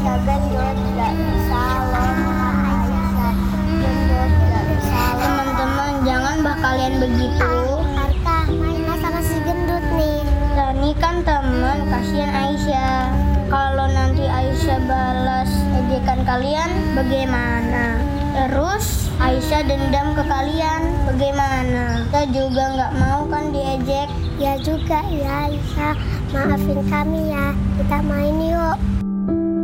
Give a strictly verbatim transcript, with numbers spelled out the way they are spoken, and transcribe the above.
Aisyah gendut, gak bisa loh. Aisyah gendut, gak bisa loh. Teman-teman, jangan bah kalian begitu. Arka, mainlah sama si gendut nih. Rani kan teman, kasihan Aisyah. Kalau nanti Aisyah balas ejekan kalian, bagaimana? Terus Aisyah dendam ke kalian, bagaimana? Kita juga nggak mau kan diejek. Ya juga ya Aisyah, maafin kami ya. Kita main yuk.